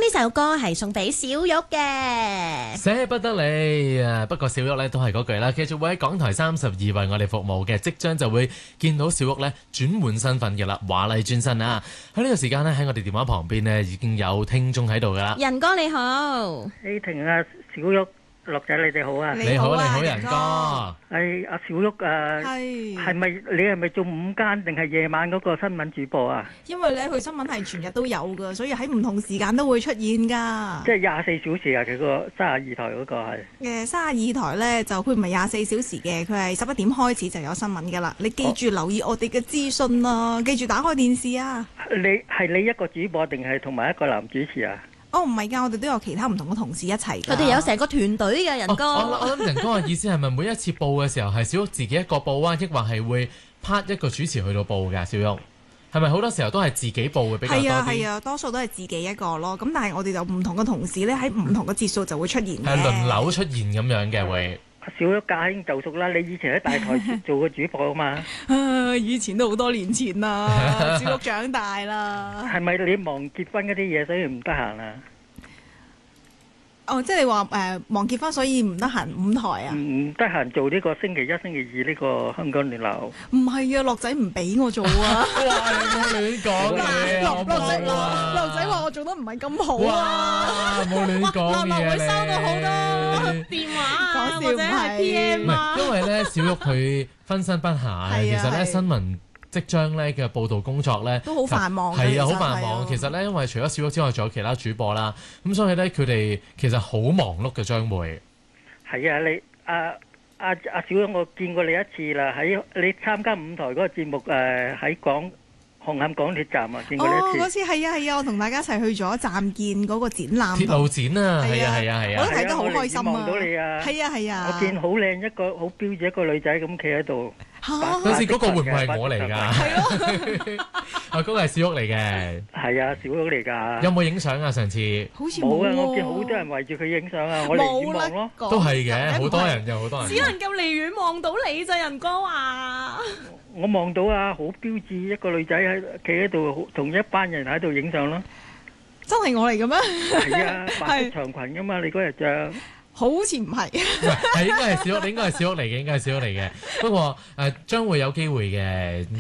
首歌係送俾小玉嘅， 捨不得你啊！不過小玉咧都係嗰句啦，繼續會喺港台32為我哋服務嘅，即將就會見到小玉咧轉換身份嘅啦，華麗轉身啊！喺呢個時間呢，喺我哋電話旁邊呢，已經有聽眾喺度噶啦。 仁哥你好， 希婷啊，小玉。樂仔，你哋好啊！ 你好，你好，仁哥。 係阿小玉啊，係咪你係咪做午間定係夜晚嗰個新聞主播啊？ 因為咧，佢新聞係全日都有噶，所以喺唔同時間都會出現噶。 即係24小時啊！佢個32台嗰個係。 32台咧就佢唔係24小時嘅，佢係11點開始就有新聞噶啦。你記住留意我哋嘅資訊啊，記住打開電視啊。 你一個主播定係同埋一個男主持啊？ 哦，唔係㗎，我哋都有其他唔同嘅同事一齊㗎。 佢哋有成個團隊嘅，仁哥。 我諗仁哥嘅意思係咪每一次報嘅時候係小玉自己一個報啊，抑或係會派一個主持去到報㗎？小玉係咪好多時候都係自己報嘅比較多啲？ 係啊，多數都係自己一個咯。咁但係我哋就唔同嘅同事咧，喺唔同嘅節數就會出現嘅。 係輪流出現咁樣嘅會。 小玉駕輕就熟啦，你以前喺大台做過主播啊嘛？ 以前都好多年前啦，小玉長大啦。 係咪你忙結婚嗰啲嘢，所以唔得閒啊？ 哦，即係你話忙結婚，所以唔得閒舞台啊？ 唔得閒做呢個星期一、星期二呢個香港暖流。 唔係啊，樂仔唔俾我做啊！ 哇，你冇亂講嘢啊！ 樂仔話我做得唔係咁好啊！ 冇亂講嘢啊！ 會收到好多電話或者係 PM 啊！ 因為咧，小玉佢分身不暇，其實咧新聞即將咧嘅報導工作咧都好繁忙， 係啊，好繁忙。其實咧，因為除咗小玉之外，仲有其他主播啦，咁所以咧佢哋其實好忙碌嘅將會。 係啊，你阿小玉，我見過你一次啦，喺你參加5台嗰個節目喺紅磡港鐵站啊，見過你一次。 嗰次係啊，我同大家一齊去咗站建嗰個展覽。 鐵路展啊，係啊， 我都睇得好開心啊！ 望到你啊， 係啊， 我見好靚一個好標緻一個女仔咁企喺度。 嗰時嗰個會唔會係我嚟㗎？ 係咯， 嗰個係小玉嚟嘅。 係啊，小玉嚟㗎。 有冇影相啊？上次好似冇啊！我見好多人圍住佢影相啊，我離遠望咯。 都係嘅，好多人，有好多人。 只能夠離遠望到你咋，仁哥話。 我望到啊，好標緻一個女仔喺企喺度，同一班人喺度影相咯。 真係我嚟嘅咩？ 係啊，白色長裙㗎嘛，你嗰日着。 好似唔係， 係應該係小玉，你應該係小玉嚟嘅，應該係小玉嚟嘅。不過將會有機會嘅。